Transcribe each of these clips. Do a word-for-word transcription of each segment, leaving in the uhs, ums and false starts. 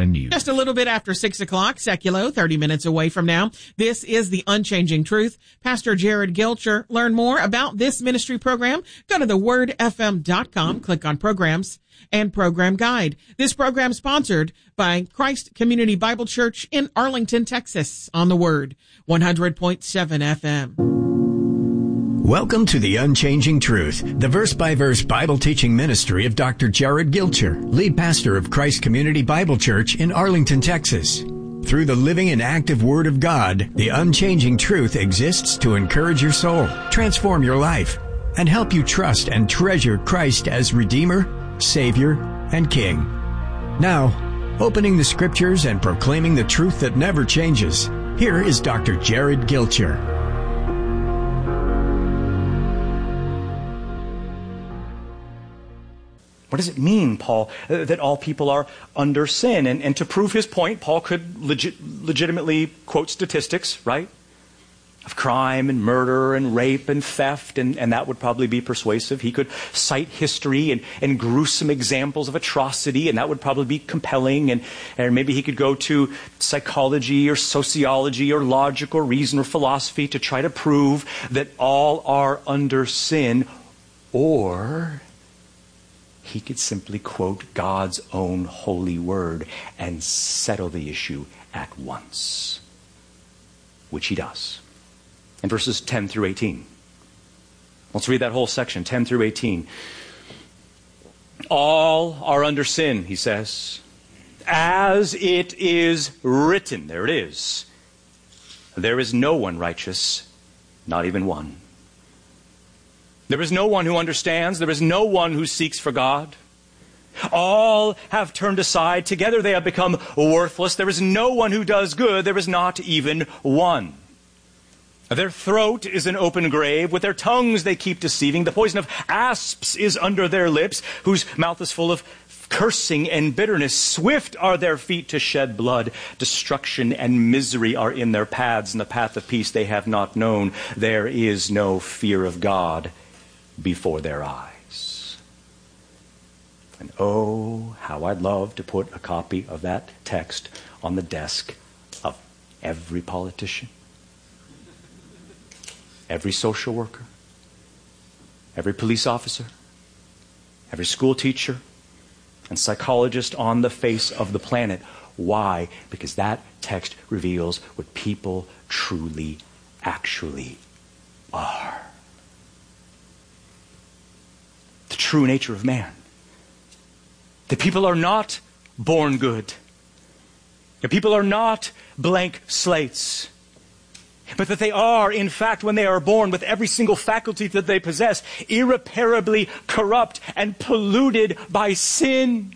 N U. Just a little bit after six o'clock, Seculo, thirty minutes away from now. This is The Unchanging Truth. Pastor Jared Gilcher. Learn more about this ministry program. Go to the word f m dot com, click on Programs and Program Guide. This program sponsored by Christ Community Bible Church in Arlington, Texas, on the Word, one hundred point seven F M. Welcome to The Unchanging Truth, the verse-by-verse Bible teaching ministry of Doctor Jared Gilcher, lead pastor of Christ Community Bible Church in Arlington, Texas. Through the living and active Word of God, The Unchanging Truth exists to encourage your soul, transform your life, and help you trust and treasure Christ as Redeemer, Savior, and King. Now, opening the Scriptures and proclaiming the truth that never changes, here is Doctor Jared Gilcher. What does it mean, Paul, uh, that all people are under sin? And, and to prove his point, Paul could legit, legitimately quote statistics, right? Of crime and murder and rape and theft, and, and that would probably be persuasive. He could cite history and, and gruesome examples of atrocity, and that would probably be compelling. And, and maybe he could go to psychology or sociology or logic or reason or philosophy to try to prove that all are under sin. Or he could simply quote God's own holy word and settle the issue at once, which he does. In verses ten through eighteen. Let's read that whole section, ten through eighteen. All are under sin, he says, as it is written. There it is. There is no one righteous, not even one. There is no one who understands. There is no one who seeks for God. All have turned aside. Together they have become worthless. There is no one who does good. There is not even one. Their throat is an open grave. With their tongues they keep deceiving. The poison of asps is under their lips, whose mouth is full of cursing and bitterness. Swift are their feet to shed blood. Destruction and misery are in their paths, and the path of peace they have not known. There is no fear of God before their eyes. And oh, how I'd love to put a copy of that text on the desk of every politician, every social worker, every police officer, every school teacher, and psychologist on the face of the planet. Why? Because that text reveals what people truly, actually are. The true nature of man. That people are not born good. That people are not blank slates. But that they are, in fact, when they are born with every single faculty that they possess, irreparably corrupt and polluted by sin.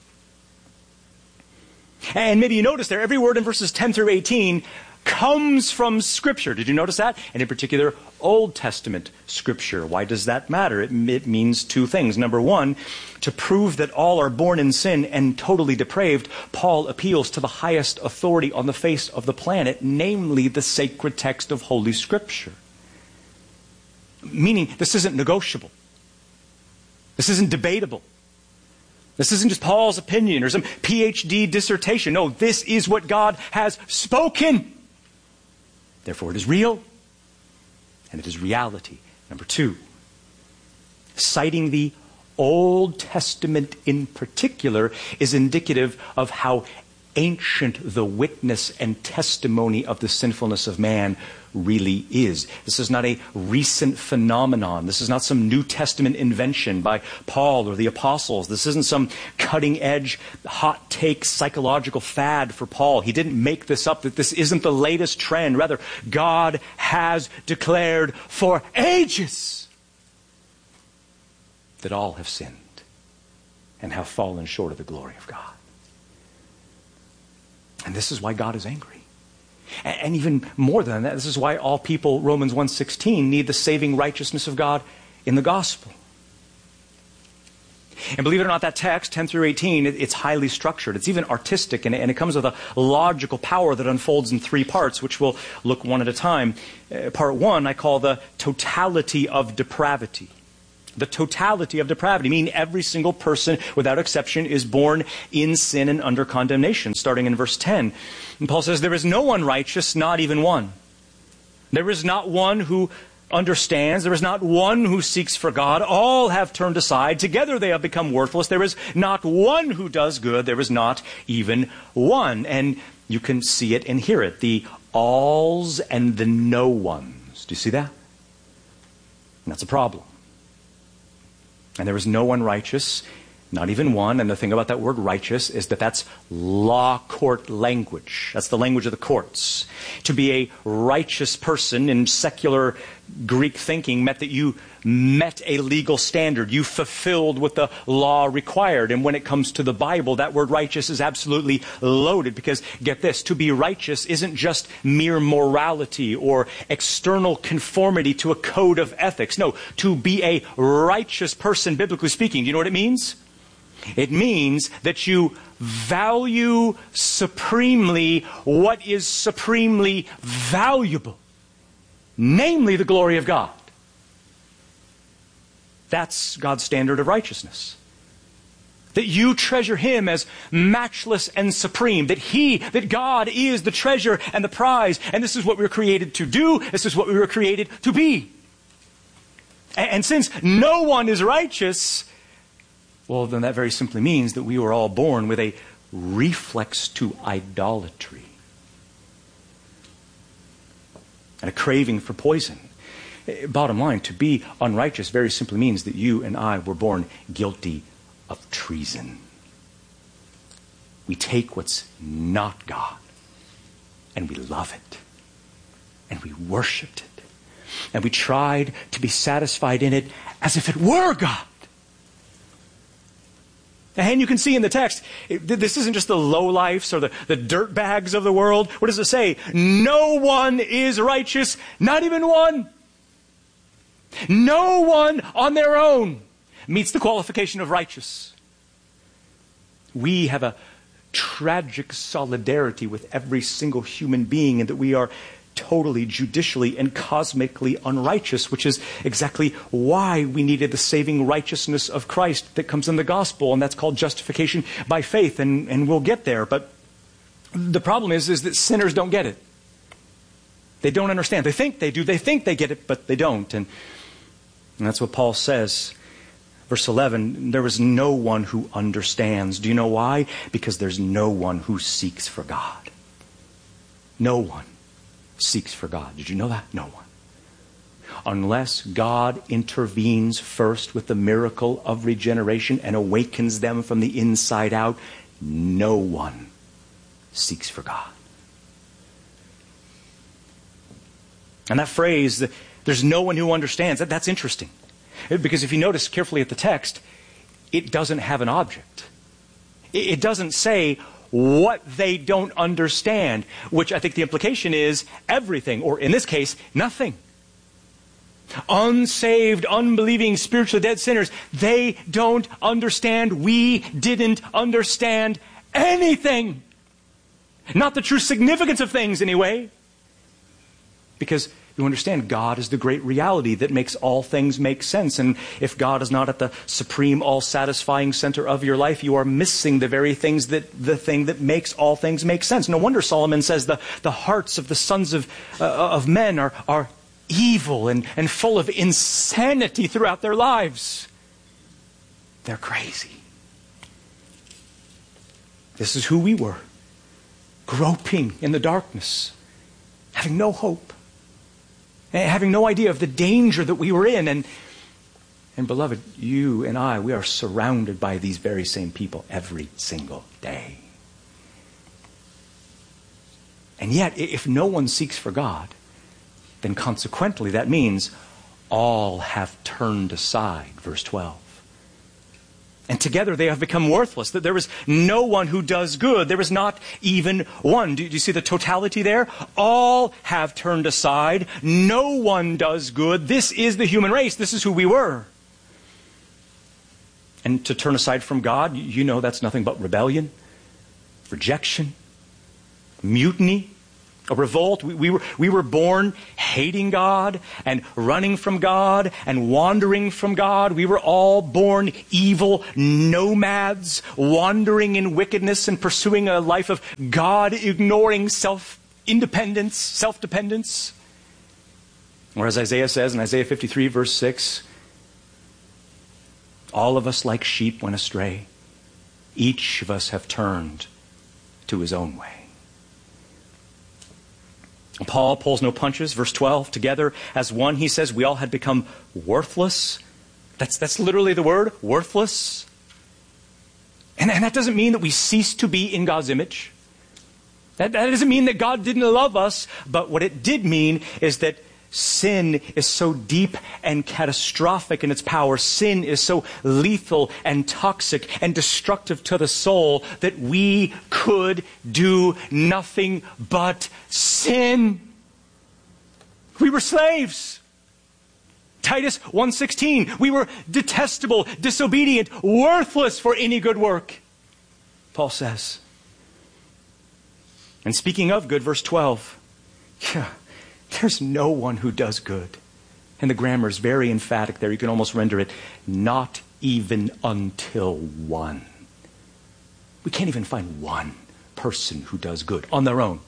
And maybe you notice there, every word in verses ten through eighteen comes from Scripture. Did you notice that? And in particular, Old Testament Scripture. Why does that matter? It, it means two things. Number one, to prove that all are born in sin and totally depraved, Paul appeals to the highest authority on the face of the planet, namely the sacred text of Holy Scripture. Meaning, this isn't negotiable. This isn't debatable. This isn't just Paul's opinion or some P H D dissertation. No, this is what God has spoken. Therefore, it is real, and it is reality. Number two, citing the Old Testament in particular is indicative of how ancient the witness and testimony of the sinfulness of man really is. This is not a recent phenomenon. This is not some New Testament invention by Paul or the apostles. This isn't some cutting-edge, hot-take psychological fad for Paul. He didn't make this up, that this isn't the latest trend. Rather, God has declared for ages that all have sinned and have fallen short of the glory of God. And this is why God is angry. And even more than that, this is why all people, Romans one sixteen, need the saving righteousness of God in the gospel. And believe it or not, that text, ten through eighteen, it's highly structured. It's even artistic, and it comes with a logical power that unfolds in three parts, which we'll look one at a time. Part one, I call the totality of depravity. The totality of depravity, meaning every single person without exception is born in sin and under condemnation, starting in verse ten. And Paul says, there is no one righteous, not even one. There is not one who understands. There is not one who seeks for God. All have turned aside. Together they have become worthless. There is not one who does good. There is not even one. And you can see it and hear it. The alls and the no ones. Do you see that? And that's a problem. And there is no one righteous, not even one. And the thing about that word righteous is that that's law court language. That's the language of the courts. To be a righteous person in secular Greek thinking meant that you met a legal standard. You fulfilled what the law required. And when it comes to the Bible, that word righteous is absolutely loaded. Because, get this, to be righteous isn't just mere morality or external conformity to a code of ethics. No, to be a righteous person, biblically speaking, do you know what it means? It means that you value supremely what is supremely valuable. Namely, the glory of God. That's God's standard of righteousness. That you treasure Him as matchless and supreme. That He, that God is the treasure and the prize. And this is what we were created to do. This is what we were created to be. And, and since no one is righteous, well, then that very simply means that we were all born with a reflex to idolatry. And a craving for poison. Bottom line, to be unrighteous very simply means that you and I were born guilty of treason. We take what's not God and we love it. And we worshiped it. And we tried to be satisfied in it as if it were God. And you can see in the text, this isn't just the lowlifes or the, the dirt bags of the world. What does it say? No one is righteous, not even one. No one on their own meets the qualification of righteous. We have a tragic solidarity with every single human being in that we are totally, judicially, and cosmically unrighteous, which is exactly why we needed the saving righteousness of Christ that comes in the gospel, and that's called justification by faith, and, and we'll get there. But the problem is, is that sinners don't get it. They don't understand. They think they do. They think they get it, but they don't. And, and that's what Paul says. Verse eleven, there is no one who understands. Do you know why? Because there's no one who seeks for God. No one seeks for God. Did you know that? No one. Unless God intervenes first with the miracle of regeneration and awakens them from the inside out, no one seeks for God. And that phrase, there's no one who understands, that, that's interesting. Because if you notice carefully at the text, it doesn't have an object. It, it doesn't say what they don't understand, which I think the implication is everything, or in this case, nothing. Unsaved, unbelieving, spiritually dead sinners, they don't understand. We didn't understand anything. Not the true significance of things, anyway. Because you understand, God is the great reality that makes all things make sense. And if God is not at the supreme, all-satisfying center of your life, you are missing the very things that, the thing that makes all things make sense. No wonder Solomon says the, the hearts of the sons of, uh, of men are, are evil and, and full of insanity throughout their lives. They're crazy. This is who we were. Groping in the darkness. Having no hope. Having no idea of the danger that we were in. And, and beloved, you and I, we are surrounded by these very same people every single day. And yet, if no one seeks for God, then consequently that means all have turned aside. Verse twelve. And together they have become worthless. That there is no one who does good. There is not even one. Do you see the totality there? All have turned aside. No one does good. This is the human race. This is who we were. And to turn aside from God, you know that's nothing but rebellion, rejection, mutiny, A revolt. We, we, were, we were born hating God and running from God and wandering from God. We were all born evil nomads, wandering in wickedness and pursuing a life of God-ignoring self-independence, self-dependence. Or as Isaiah says in Isaiah fifty-three, verse six, all of us like sheep went astray. Each of us have turned to his own way. Paul pulls no punches. Verse twelve, together as one, he says, we all had become worthless. That's, that's literally the word, worthless. And, and that doesn't mean that we cease to be in God's image. That, that doesn't mean that God didn't love us. But what it did mean is that sin is so deep and catastrophic in its power. Sin is so lethal and toxic and destructive to the soul that we could do nothing but sin. We were slaves. Titus one sixteen, we were detestable, disobedient, worthless for any good work, Paul says. And speaking of good, verse twelve, yeah, there's no one who does good. And the grammar is very emphatic there. You can almost render it, not even until one. We can't even find one person who does good on their own.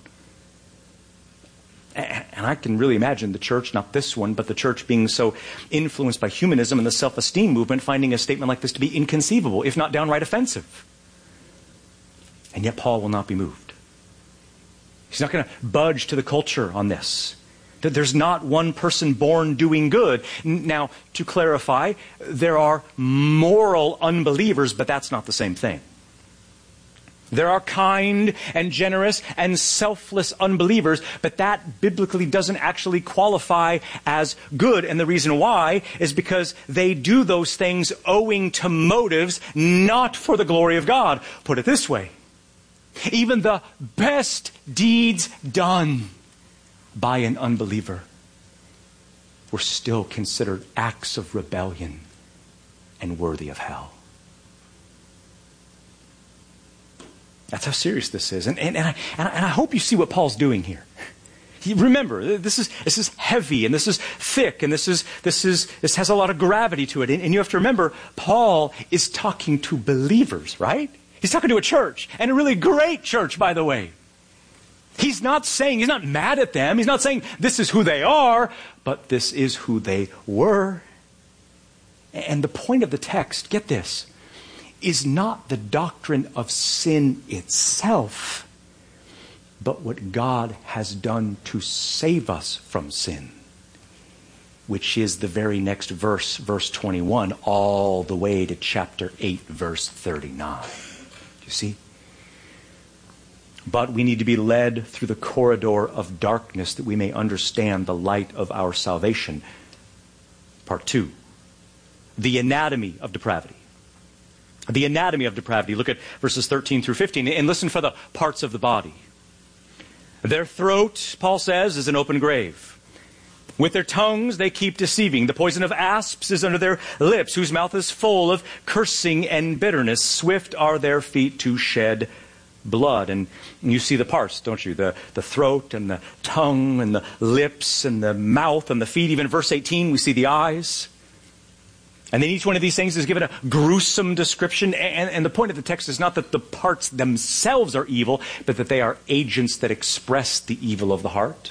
And I can really imagine the church, not this one, but the church being so influenced by humanism and the self-esteem movement, finding a statement like this to be inconceivable, if not downright offensive. And yet Paul will not be moved. He's not going to budge to the culture on this. That there's not one person born doing good. Now, to clarify, there are moral unbelievers, but that's not the same thing. There are kind and generous and selfless unbelievers, but that biblically doesn't actually qualify as good. And the reason why is because they do those things owing to motives not for the glory of God. Put it this way, even the best deeds done by an unbeliever were still considered acts of rebellion and worthy of hell. That's how serious this is. And, and, and, I, and I hope you see what Paul's doing here. Remember, this is this is heavy and this is thick and this is this is this has a lot of gravity to it. And, and you have to remember, Paul is talking to believers, right? He's talking to a church, and a really great church, by the way. He's not saying, he's not mad at them. He's not saying this is who they are, but this is who they were. And the point of the text, get this, is not the doctrine of sin itself, but what God has done to save us from sin, which is the very next verse, verse twenty-one, all the way to chapter eight, verse thirty-nine. Do you see? But we need to be led through the corridor of darkness that we may understand the light of our salvation. Part two, the anatomy of depravity. The anatomy of depravity. Look at verses thirteen through fifteen and listen for the parts of the body. Their throat, Paul says, is an open grave. With their tongues they keep deceiving. The poison of asps is under their lips, whose mouth is full of cursing and bitterness. Swift are their feet to shed blood. And you see the parts, don't you? The, the throat and the tongue and the lips and the mouth and the feet. Even verse eighteen, we see the eyes. And then each one of these things is given a gruesome description. And, and the point of the text is not that the parts themselves are evil, but that they are agents that express the evil of the heart.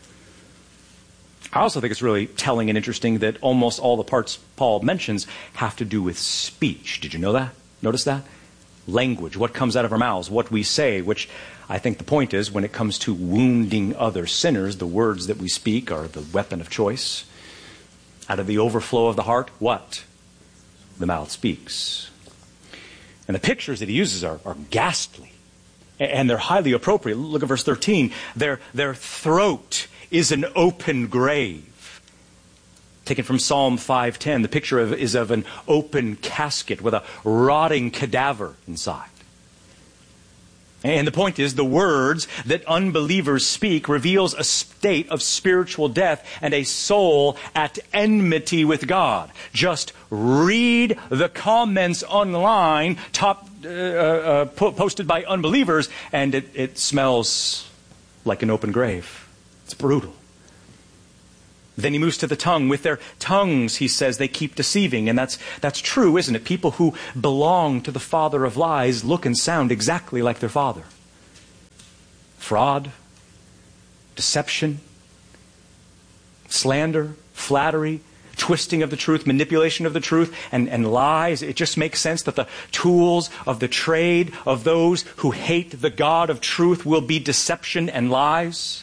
I also think it's really telling and interesting that almost all the parts Paul mentions have to do with speech. Did you know that? Notice that? Language, what comes out of our mouths, what we say, which I think the point is when it comes to wounding other sinners, the words that we speak are the weapon of choice. Out of the overflow of the heart, what? The mouth speaks. And the pictures that he uses are, are ghastly. And they're highly appropriate. Look at verse thirteen. Their, their throat is an open grave. Taken from Psalm five ten. The picture of, is of an open casket with a rotting cadaver inside. And the point is, the words that unbelievers speak reveals a state of spiritual death and a soul at enmity with God. Just read the comments online, top uh, uh, po- posted by unbelievers, and it, it smells like an open grave. It's brutal. Then he moves to the tongue. With their tongues, he says, they keep deceiving. And that's that's true, isn't it? People who belong to the father of lies look and sound exactly like their father. Fraud, deception, slander, flattery, twisting of the truth, manipulation of the truth, and, and lies. It just makes sense that the tools of the trade of those who hate the God of truth will be deception and lies.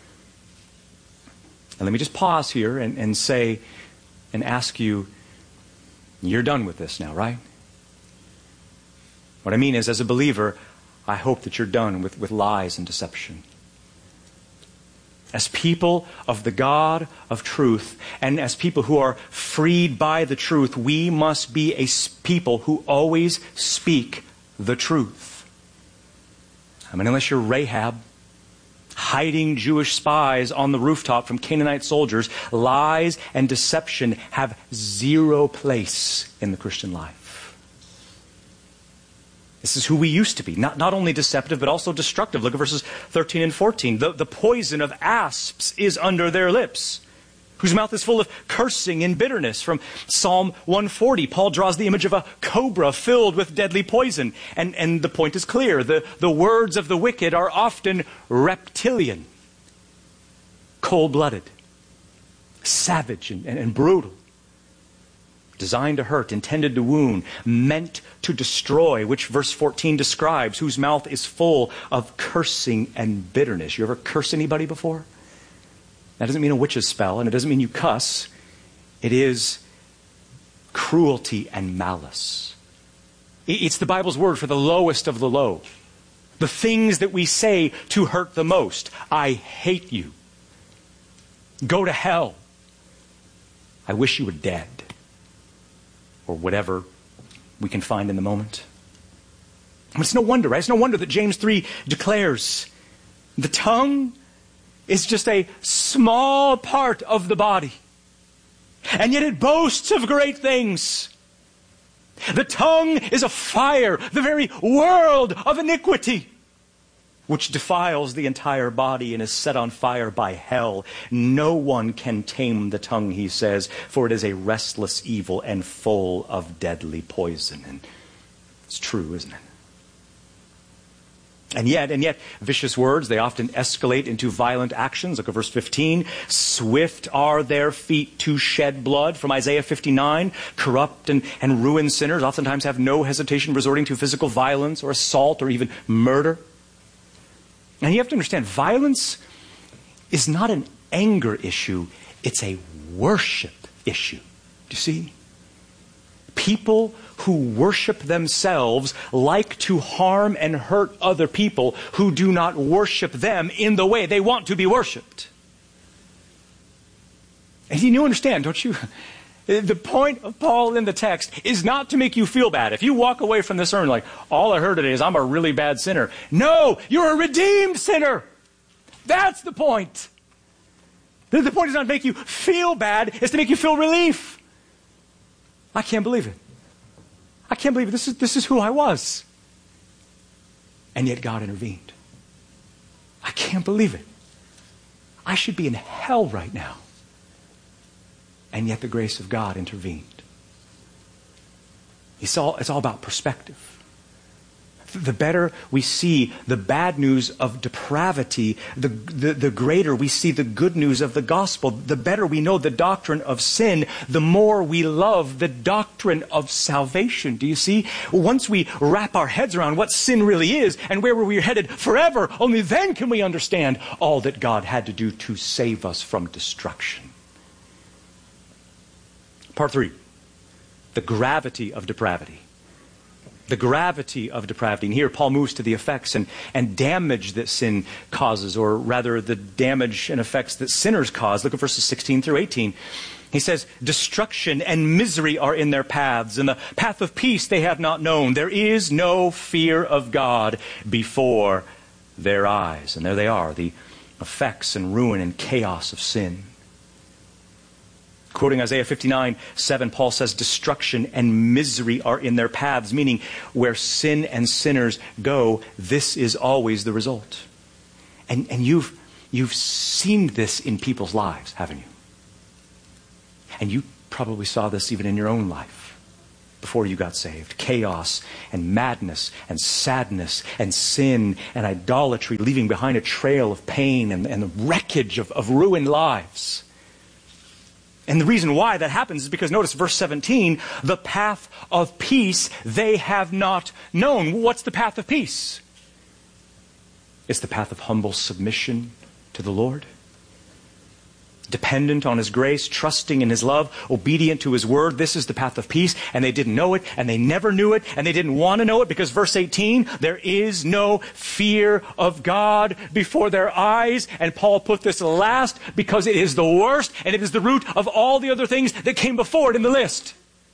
And let me just pause here and, and say and ask you, you're done with this now, right? What I mean is, as a believer, I hope that you're done with, with lies and deception. As people of the God of truth, and as people who are freed by the truth, we must be a people who always speak the truth. I mean, unless you're Rahab, hiding Jewish spies on the rooftop from Canaanite soldiers, lies and deception have zero place in the Christian life. This is who we used to be. Not, not only deceptive, but also destructive. Look at verses thirteen and fourteen. The, the poison of asps is under their lips, whose mouth is full of cursing and bitterness. From Psalm one forty, Paul draws the image of a cobra filled with deadly poison. And, and the point is clear. The, the words of the wicked are often reptilian, cold-blooded, savage and, and, and brutal. Designed to hurt, intended to wound, meant to destroy, which verse fourteen describes, whose mouth is full of cursing and bitterness. You ever curse anybody before? That doesn't mean a witch's spell, and it doesn't mean you cuss. It is cruelty and malice. It's the Bible's word for the lowest of the low. The things that we say to hurt the most. I hate you. Go to hell. I wish you were dead. Or whatever we can find in the moment. But it's no wonder, right? It's no wonder that James three declares the tongue is just a small part of the body. And yet it boasts of great things. The tongue is a fire, the very world of iniquity, which defiles the entire body and is set on fire by hell. No one can tame the tongue, he says, for it is a restless evil and full of deadly poison. And it's true, isn't it? And yet, and yet, vicious words, they often escalate into violent actions. Look at verse fifteen. Swift are their feet to shed blood, from Isaiah fifty-nine. Corrupt and, and ruined sinners oftentimes have no hesitation resorting to physical violence or assault or even murder. And you have to understand, violence is not an anger issue, it's a worship issue. Do you see? People who worship themselves like to harm and hurt other people who do not worship them in the way they want to be worshipped. And you understand, don't you? The point of Paul in the text is not to make you feel bad. If you walk away from this sermon like, all I heard today is I'm a really bad sinner. No, you're a redeemed sinner. That's the point. The point is not to make you feel bad, it's to make you feel relief. I can't believe it. I can't believe it. This is, this is who I was. And yet God intervened. I can't believe it. I should be in hell right now. And yet the grace of God intervened. It's all, it's all about perspective. The better we see the bad news of depravity, the, the, the greater we see the good news of the gospel. The better we know the doctrine of sin, the more we love the doctrine of salvation. Do you see? Once we wrap our heads around what sin really is and where we're headed forever, only then can we understand all that God had to do to save us from destruction. Part three, the gravity of depravity. The gravity of depravity. And here Paul moves to the effects and, and damage that sin causes, or rather the damage and effects that sinners cause. Look at verses sixteen through eighteen. He says, destruction and misery are in their paths, and the path of peace they have not known. There is no fear of God before their eyes. And there they are, the effects and ruin and chaos of sin. Quoting Isaiah fifty-nine, seven, Paul says, destruction and misery are in their paths, meaning where sin and sinners go, this is always the result. And, and you've, you've seen this in people's lives, haven't you? And you probably saw this even in your own life before you got saved. Chaos and madness and sadness and sin and idolatry, leaving behind a trail of pain and, and the wreckage of, of ruined lives. And the reason why that happens is because, notice verse seventeen, the path of peace they have not known. What's the path of peace? It's the path of humble submission to the Lord. Dependent on His grace, trusting in His love, obedient to His word. This is the path of peace. And they didn't know it, and they never knew it, and they didn't want to know it, because verse eighteen, there is no fear of God before their eyes. And Paul put this last because it is the worst, and it is the root of all the other things that came before it in the list.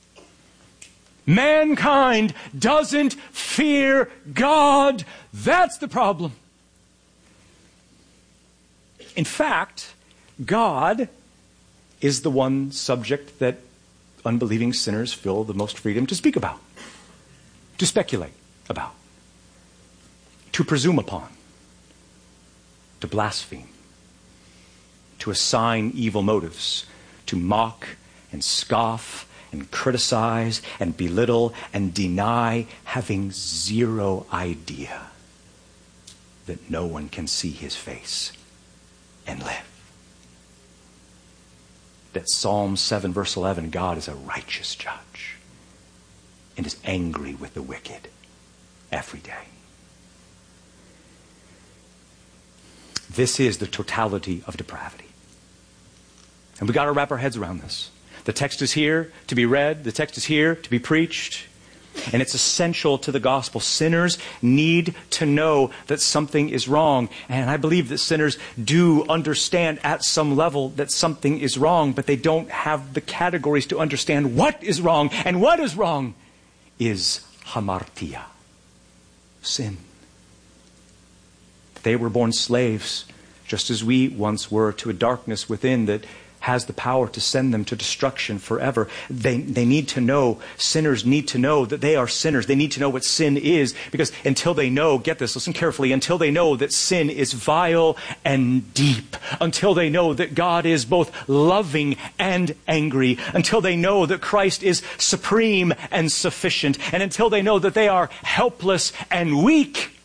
Mankind doesn't fear God. That's the problem. In fact, God is the one subject that unbelieving sinners feel the most freedom to speak about, to speculate about, to presume upon, to blaspheme, to assign evil motives, to mock and scoff and criticize and belittle and deny, having zero idea that no one can see His face and live. That Psalm seven verse eleven, God is a righteous judge and is angry with the wicked every day. This is the totality of depravity. And we've got to wrap our heads around this. The text is here to be read. The text is here to be preached. And it's essential to the gospel. Sinners need to know that something is wrong. And I believe that sinners do understand at some level that something is wrong, but they don't have the categories to understand what is wrong. And what is wrong is hamartia, sin. They were born slaves, just as we once were, to a darkness within that has the power to send them to destruction forever. They, they need to know, sinners need to know that they are sinners. They need to know what sin is, because until they know, get this, listen carefully, until they know that sin is vile and deep, until they know that God is both loving and angry, until they know that Christ is supreme and sufficient, and until they know that they are helpless and weak,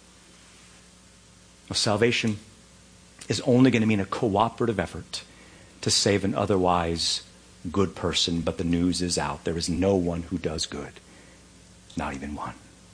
well, salvation is only going to mean a cooperative effort to save an otherwise good person. But the news is out. There is no one who does good. Not even one.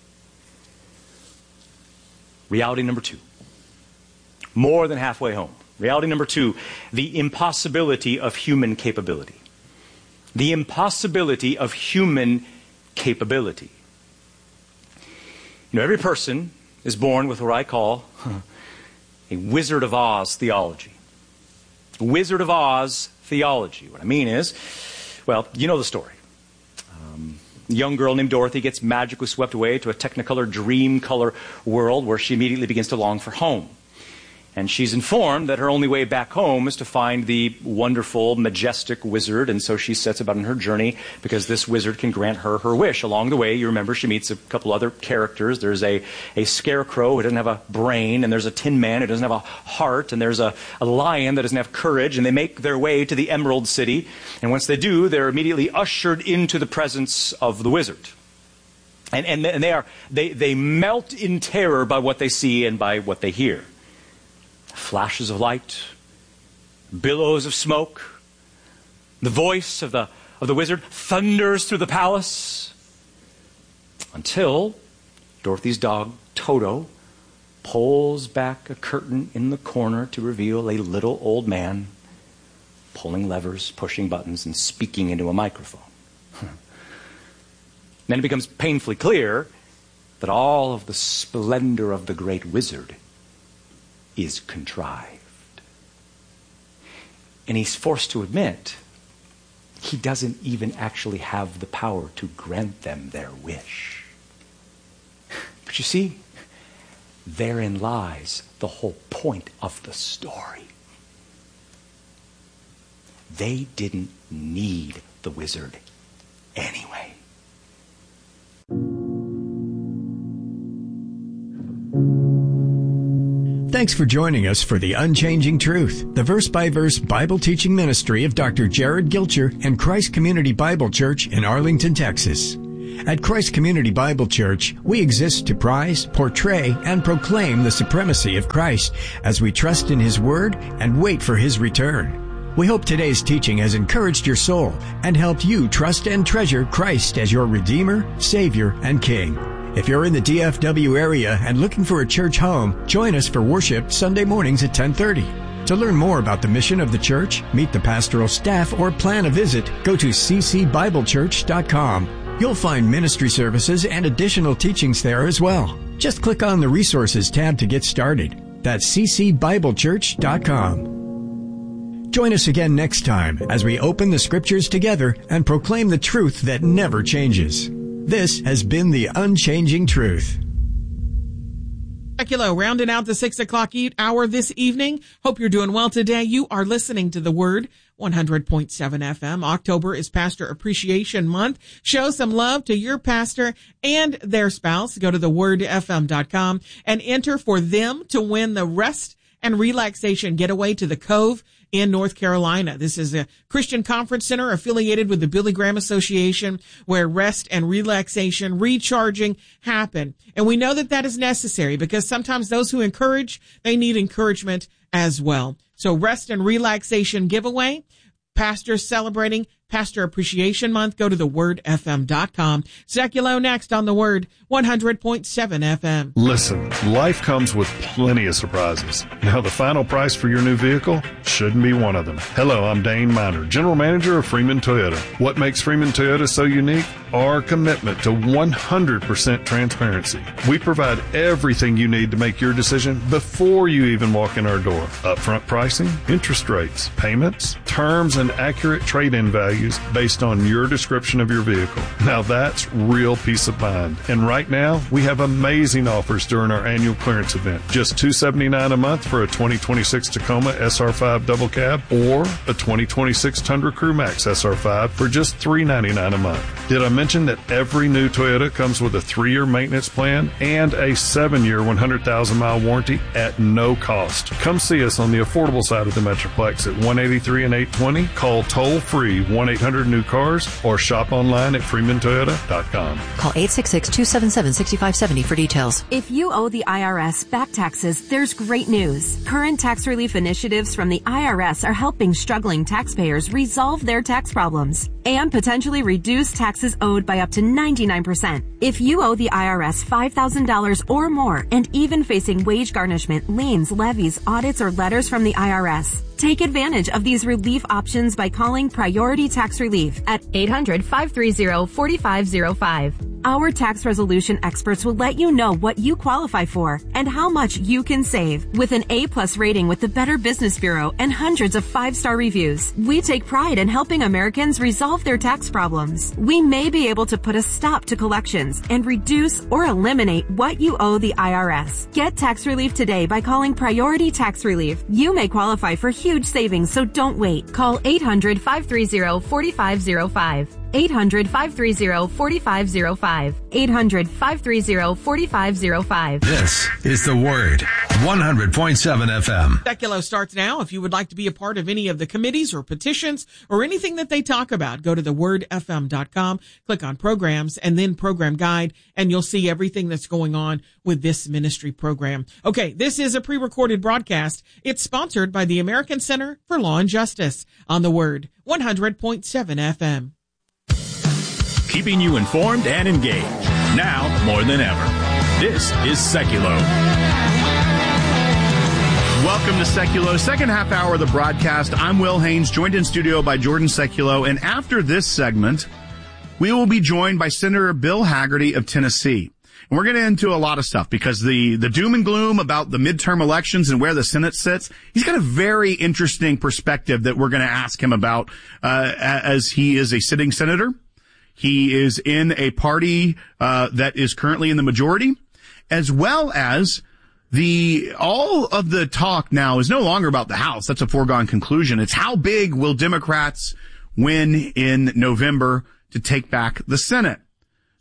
Reality number two. More than halfway home. Reality number two. The impossibility of human capability. The impossibility of human capability. You know, every person is born with what I call a Wizard of Oz theology. Wizard of Oz theology. What I mean is, well, you know the story. Um, a young girl named Dorothy gets magically swept away to a Technicolor Dreamcolor world where she immediately begins to long for home. And she's informed that her only way back home is to find the wonderful, majestic wizard. And so she sets about on her journey because this wizard can grant her her wish. Along the way, you remember, she meets a couple other characters. There's a, a scarecrow who doesn't have a brain. And there's a tin man who doesn't have a heart. And there's a, a lion that doesn't have courage. And they make their way to the Emerald City. And once they do, they're immediately ushered into the presence of the wizard. And, and, and they, are, they, they melt in terror by what they see and by what they hear. Flashes of light, billows of smoke. The voice of the, of the wizard thunders through the palace until Dorothy's dog, Toto, pulls back a curtain in the corner to reveal a little old man pulling levers, pushing buttons, and speaking into a microphone. Then it becomes painfully clear that all of the splendor of the great wizard is contrived. And he's forced to admit he doesn't even actually have the power to grant them their wish. But you see, therein lies the whole point of the story. They didn't need the wizard anyway. Thanks for joining us for The Unchanging Truth, the verse-by-verse Bible teaching ministry of Doctor Jared Gilcher and Christ Community Bible Church in Arlington, Texas. At Christ Community Bible Church, we exist to prize, portray, and proclaim the supremacy of Christ as we trust in His Word and wait for His return. We hope today's teaching has encouraged your soul and helped you trust and treasure Christ as your Redeemer, Savior, and King. If you're in the D F W area and looking for a church home, join us for worship Sunday mornings at ten thirty. To learn more about the mission of the church, meet the pastoral staff, or plan a visit, go to c c bible church dot com. You'll find ministry services and additional teachings there as well. Just click on the Resources tab to get started. That's c c bible church dot com. Join us again next time as we open the Scriptures together and proclaim the truth that never changes. This has been The Unchanging Truth. Seculo, rounding out the six o'clock hour this evening. Hope you're doing well today. You are listening to The Word, one hundred point seven F M. October is Pastor Appreciation Month. Show some love to your pastor and their spouse. Go to the word f m dot com and enter for them to win the Rest and Relaxation Getaway to the Cove in North Carolina. This is a Christian conference center affiliated with the Billy Graham Association, where rest and relaxation, recharging happen. And we know that that is necessary because sometimes those who encourage, they need encouragement as well. So Rest and Relaxation Giveaway, pastors celebrating Pastor Appreciation Month. Go to the word f m dot com. Seculo next on The Word, one hundred point seven F M. Listen, life comes with plenty of surprises. Now, the final price for your new vehicle shouldn't be one of them. Hello, I'm Dane Miner, General Manager of Freeman Toyota. What makes Freeman Toyota so unique? Our commitment to one hundred percent transparency. We provide everything you need to make your decision before you even walk in our door. Upfront pricing, interest rates, payments, terms, and accurate trade-in values based on your description of your vehicle. Now that's real peace of mind. And right now, we have amazing offers during our annual clearance event. Just two hundred seventy-nine dollars a month for a twenty twenty-six Tacoma S R five double cab or a twenty twenty-six Tundra Crew Max S R five for just three hundred ninety-nine dollars a month. Did I mention that every new Toyota comes with a three-year maintenance plan and a seven-year one hundred thousand mile warranty at no cost? Come see us on the affordable side of the Metroplex at one eighty-three and eight twenty. Call toll-free one eight hundred new cars or shop online at freeman toyota dot com. Call eight six six, two seven seven, six five seven zero for details. If you owe the I R S back taxes, there's great news. Current tax relief initiatives from the I R S are helping struggling taxpayers resolve their tax problems and potentially reduce taxes owed by up to ninety-nine percent. If you owe the I R S five thousand dollars or more and even facing wage garnishment, liens, levies, audits, or letters from the I R S, take advantage of these relief options by calling Priority Tax Relief at eight hundred, five three zero, four five zero five. Our tax resolution experts will let you know what you qualify for and how much you can save. With an A-plus rating with the Better Business Bureau and hundreds of five-star reviews, we take pride in helping Americans resolve their tax problems. We may be able to put a stop to collections and reduce or eliminate what you owe the I R S. Get tax relief today by calling Priority Tax Relief. You may qualify for huge savings, so don't wait. Call eight hundred, five three zero, four five zero five. eight hundred, five three zero, four five zero five. eight hundred, five three zero, four five zero five. This is The Word, one hundred point seven F M. Seculo starts now. If you would like to be a part of any of the committees or petitions or anything that they talk about, go to the word f m dot com, click on Programs, and then Program Guide, and you'll see everything that's going on with this ministry program. Okay, this is a pre-recorded broadcast. It's sponsored by the American Center for Law and Justice on The Word, one hundred point seven F M. Keeping you informed and engaged, now more than ever. This is Seculo. Welcome to Seculo, second half hour of the broadcast. I'm Will Haynes, joined in studio by Jordan Seculo. And after this segment, we will be joined by Senator Bill Hagerty of Tennessee. And we're getting into a lot of stuff because the, the doom and gloom about the midterm elections and where the Senate sits, he's got a very interesting perspective that we're going to ask him about uh, as he is a sitting senator. He is in a party uh that is currently in the majority, as well as the all of the talk now is no longer about the House. That's a foregone conclusion. It's how big will Democrats win in November to take back the Senate.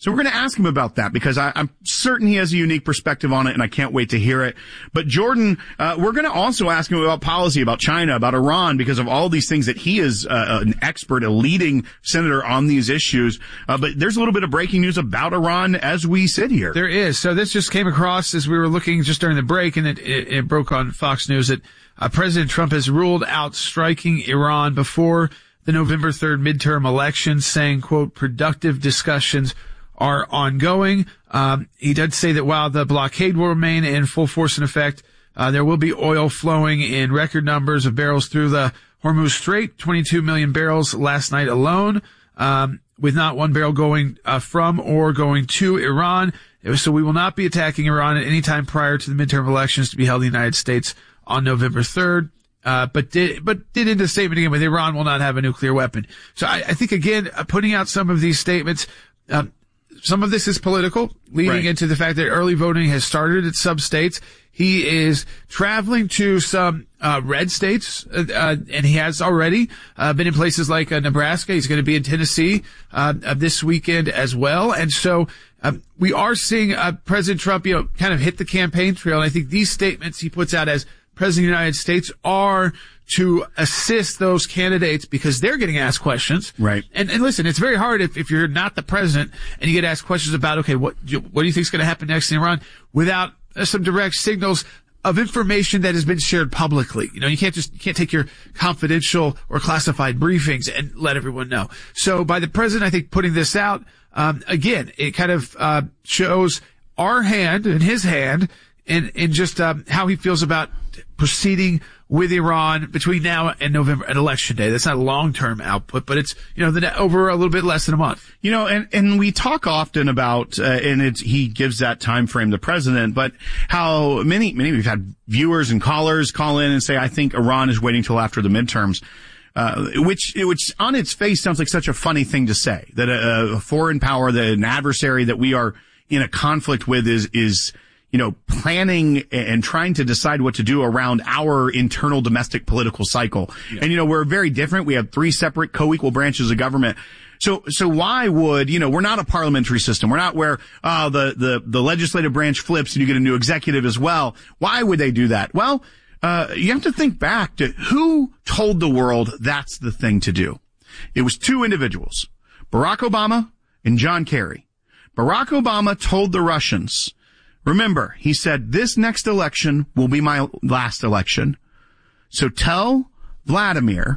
So we're going to ask him about that because I, I'm certain he has a unique perspective on it, and I can't wait to hear it. But Jordan, uh, we're going to also ask him about policy, about China, about Iran, because of all these things that he is uh, an expert, a leading senator on these issues. Uh, but there's a little bit of breaking news about Iran as we sit here. There is. So this just came across as we were looking just during the break, and it, it, it broke on Fox News that uh, President Trump has ruled out striking Iran before the November third midterm election, saying, quote, productive discussions are ongoing. Um, he did say that while the blockade will remain in full force and effect, uh, there will be oil flowing in record numbers of barrels through the Hormuz Strait, twenty-two million barrels last night alone, um, with not one barrel going uh, from or going to Iran. So we will not be attacking Iran at any time prior to the midterm elections to be held in the United States on November third. Uh, but did, but did into a statement again with Iran will not have a nuclear weapon. So I, I think again, uh, putting out some of these statements, um, some of this is political, leading right. into the fact that early voting has started at some states. He is traveling to some uh, red states, uh, uh, and he has already uh, been in places like uh, Nebraska. He's going to be in Tennessee uh, uh, this weekend as well. And so uh, we are seeing uh, President Trump, you know, kind of hit the campaign trail. And I think these statements he puts out as President of the United States are to assist those candidates because they're getting asked questions. Right. And, and listen, it's very hard if, if you're not the president and you get asked questions about, okay, what, what do you think is going to happen next in Iran without uh, some direct signals of information that has been shared publicly. You know, you can't just, you can't take your confidential or classified briefings and let everyone know. So by the president, I think putting this out, um, again, it kind of, uh, shows our hand and his hand in, in just, um, how he feels about proceeding with Iran between now and November and election day. That's not a long-term output, but it's, you know, the, over a little bit less than a month. You know, and, and we talk often about, uh, and it's, he gives that time frame, the president, but how many, many, we've had viewers and callers call in and say, I think Iran is waiting till after the midterms. Uh, which, which on its face sounds like such a funny thing to say, that a, a foreign power, that an adversary that we are in a conflict with is, is, you know, planning and trying to decide what to do around our internal domestic political cycle. Yeah. And, you know, we're very different. We have three separate co-equal branches of government. So, so why would, you know, we're not a parliamentary system. We're not where, uh, the, the, the legislative branch flips and you get a new executive as well. Why would they do that? Well, uh, you have to think back to who told the world that's the thing to do. It was two individuals, Barack Obama and John Kerry. Barack Obama told the Russians, remember, he said, this next election will be my last election. So tell Vladimir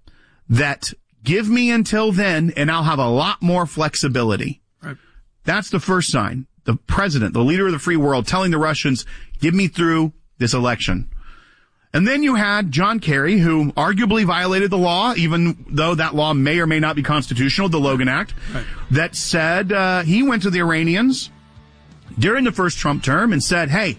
that give me until then and I'll have a lot more flexibility. Right. That's the first sign. The president, the leader of the free world, telling the Russians, give me through this election. And then you had John Kerry, who arguably violated the law, even though that law may or may not be constitutional, the Logan Act, right. that said uh, he went to the Iranians during the first Trump term and said, hey,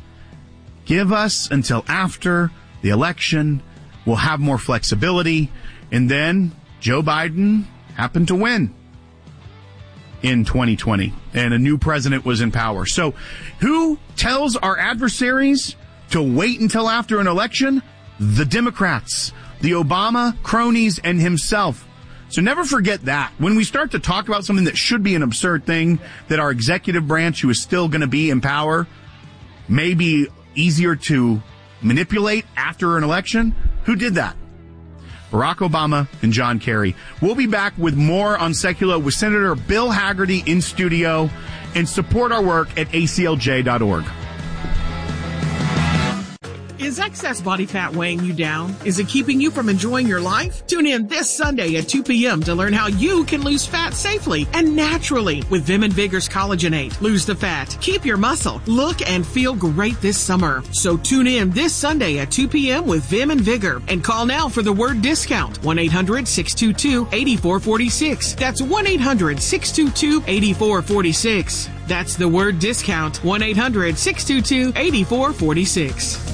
give us until after the election. We'll have more flexibility. And then Joe Biden happened to win in twenty twenty, and a new president was in power. So who tells our adversaries to wait until after an election? The Democrats, the Obama cronies, and himself. So never forget that. When we start to talk about something that should be an absurd thing, that our executive branch, who is still going to be in power, may be easier to manipulate after an election, who did that? Barack Obama and John Kerry. We'll be back with more on Secular with Senator Bill Hagerty in studio, and support our work at A C L J dot org. Is excess body fat weighing you down? Is it keeping you from enjoying your life? Tune in this Sunday at two p.m. to learn how you can lose fat safely and naturally with Vim and Vigor's Collagenate. Lose the fat, keep your muscle, look and feel great this summer. So tune in this Sunday at two p.m. with Vim and Vigor, and call now for the word discount, one eight hundred six two two eight four four six. That's one eight hundred six two two eight four four six. That's the word discount, one eight hundred six two two eight four four six.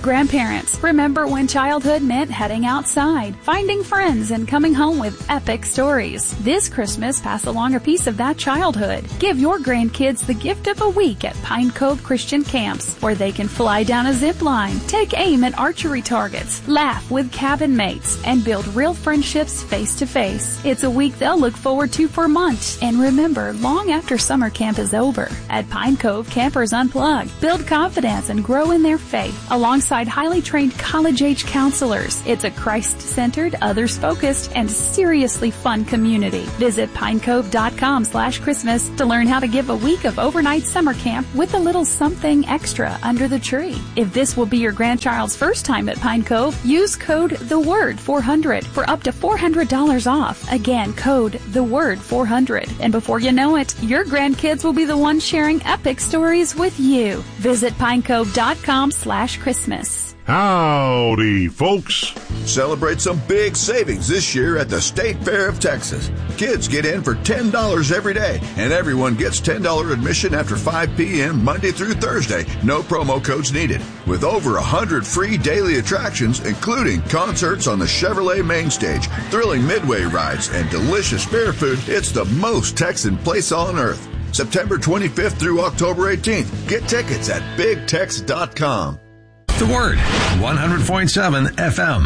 Grandparents, remember when childhood meant heading outside, finding friends, and coming home with epic stories. This Christmas, pass along a piece of that childhood. Give your grandkids the gift of a week at Pine Cove Christian Camps, where they can fly down a zip line, take aim at archery targets, laugh with cabin mates, and build real friendships face to face. It's a week they'll look forward to for months, and remember long after summer camp is over. At Pine Cove, campers unplug, build confidence, and grow in their faith, alongside highly trained college-age counselors. It's a Christ-centered, others-focused, and seriously fun community. Visit pinecove.com slash Christmas to learn how to give a week of overnight summer camp with a little something extra under the tree. If this will be your grandchild's first time at Pine Cove, use code the word four hundred for up to four hundred dollars off. Again, code the word four hundred. And before you know it, your grandkids will be the ones sharing epic stories with you. Visit pinecove.com slash Christmas. Howdy, folks. Celebrate some big savings this year at the State Fair of Texas. Kids get in for ten dollars every day, and everyone gets ten dollars admission after five p.m. Monday through Thursday. No promo codes needed. With over one hundred free daily attractions, including concerts on the Chevrolet main stage, thrilling midway rides, and delicious fair food, it's the most Texan place on earth. September twenty-fifth through October eighteenth. Get tickets at big tex dot com. The Word, one hundred point seven F M.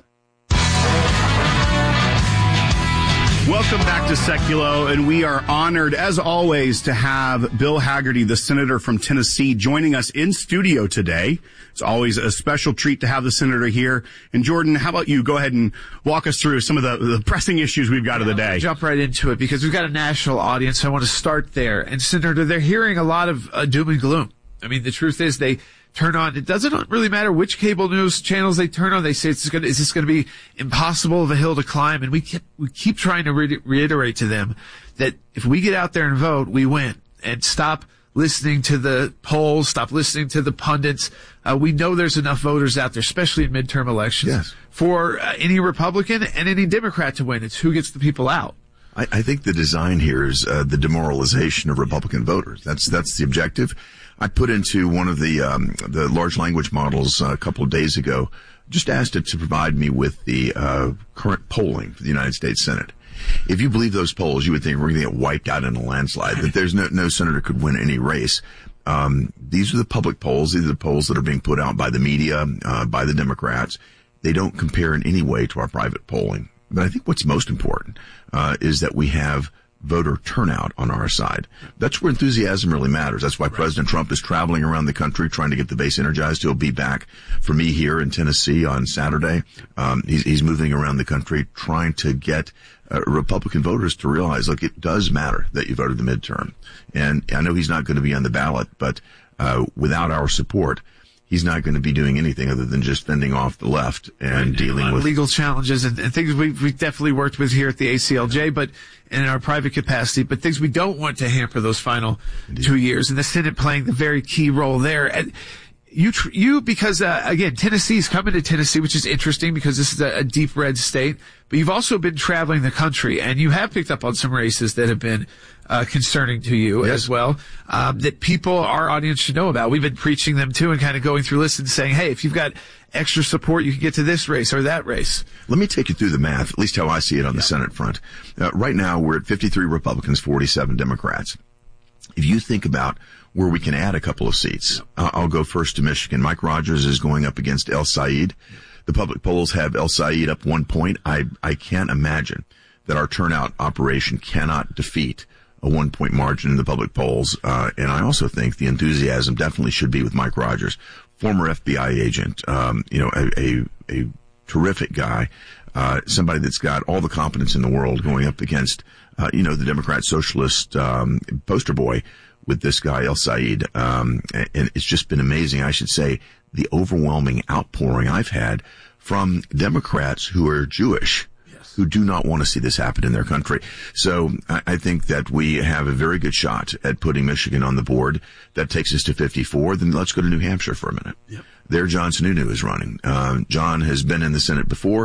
Welcome back to Seculo, and we are honored, as always, to have Bill Hagerty, the senator from Tennessee, joining us in studio today. It's always a special treat to have the senator here. And Jordan, how about you go ahead and walk us through some of the, the pressing issues we've got yeah, of the day? Jump right into it because we've got a national audience. So I want to start there. And Senator, they're hearing a lot of uh, doom and gloom. I mean, the truth is they turn on. It doesn't really matter which cable news channels they turn on. They say it's going to, is this going to be impossible of a hill to climb? And we keep, we keep trying to re- reiterate to them that if we get out there and vote, we win. And stop listening to the polls, stop listening to the pundits. Uh, we know there's enough voters out there, especially in midterm elections, yes. for uh, any Republican and any Democrat to win. It's who gets the people out. I, I think the design here is uh, the demoralization of Republican voters. That's that's the objective. I put into one of the um, the large language models uh, a couple of days ago, just asked it to provide me with the uh, current polling for the United States Senate. If you believe those polls, you would think we're going to get wiped out in a landslide, that there's no, no senator could win any race. Um, these are the public polls. These are the polls that are being put out by the media, uh, by the Democrats. They don't compare in any way to our private polling. But I think what's most important uh, is that we have voter turnout on our side. That's where enthusiasm really matters. That's why right. President Trump is traveling around the country trying to get the base energized. He'll be back for me here in Tennessee on Saturday. Um, he's, he's moving around the country trying to get uh, Republican voters to realize, look, it does matter that you voted the midterm. And I know he's not going to be on the ballot, but uh, without our support, he's not going to be doing anything other than just fending off the left and right. dealing with legal challenges and, and things we've, we've definitely worked with here at the A C L J, but in our private capacity, but things we don't want to hamper those final Indeed. two years, and the Senate playing the very key role there. And you, tr- you, because, uh, again, Tennessee's coming to Tennessee, which is interesting because this is a, a deep red state, but you've also been traveling the country and you have picked up on some races that have been, uh, concerning to you yes. as well, um, that people, our audience should know about. We've been preaching them too and kind of going through lists and saying, hey, if you've got extra support, you can get to this race or that race. Let me take you through the math, at least how I see it on yeah. the Senate front. Uh, right now, we're at fifty-three Republicans, forty-seven Democrats. If you think about where we can add a couple of seats, uh, I'll go first to Michigan. Mike Rogers is going up against El Said. The public polls have El Said up one point. I, I can't imagine that our turnout operation cannot defeat a one-point margin in the public polls. Uh, and I also think the enthusiasm definitely should be with Mike Rogers, former F B I agent, um, you know, a, a, a terrific guy, uh, somebody that's got all the competence in the world going up against, uh, you know, the Democrat socialist, um, poster boy with this guy, El Said. Um, and it's just been amazing. I should say the overwhelming outpouring I've had from Democrats who are Jewish, who do not want to see this happen in their country. So I, I think that we have a very good shot at putting Michigan on the board. That takes us to fifty-four. Then let's go to New Hampshire for a minute. Yep. There, John Sununu is running. Um, John has been in the Senate before.